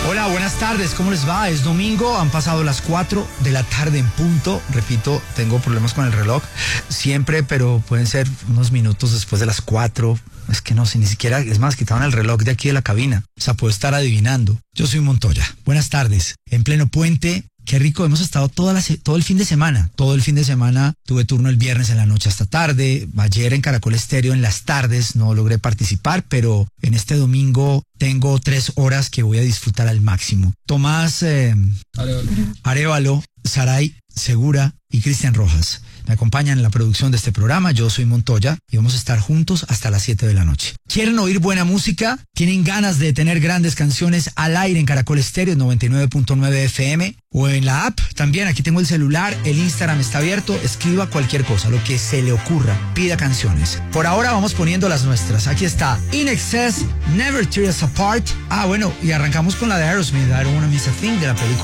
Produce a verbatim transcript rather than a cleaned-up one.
Hola, buenas tardes, ¿cómo les va? Es domingo, han pasado las cuatro de la tarde en punto. Repito, tengo problemas con el reloj siempre, pero pueden ser unos minutos después de las cuatro. Es que no sé, ni siquiera, es más, quitaron el reloj de aquí de la cabina. O sea, puedo estar adivinando. Yo soy Montoya. Buenas tardes. En pleno puente. Qué rico, hemos estado toda la, todo el fin de semana, todo el fin de semana, tuve turno el viernes en la noche hasta tarde, ayer en Caracol Estéreo en las tardes no logré participar, pero en este domingo tengo tres horas que voy a disfrutar al máximo. Tomás eh, Arévalo, Saray Segura y Cristian Rojas me acompañan en la producción de este programa. Yo soy Montoya y vamos a estar juntos hasta las siete de la noche. ¿Quieren oír buena música? ¿Tienen ganas de tener grandes canciones al aire en Caracol Estéreo noventa y nueve punto nueve F M? O en la app también, aquí tengo el celular, el Instagram está abierto, escriba cualquier cosa, lo que se le ocurra, pida canciones. Por ahora vamos poniendo las nuestras. Aquí está In Excess, Never Tear Us Apart. Ah, bueno, y arrancamos con la de Aerosmith, I Don't Wanna Miss a Thing, de la película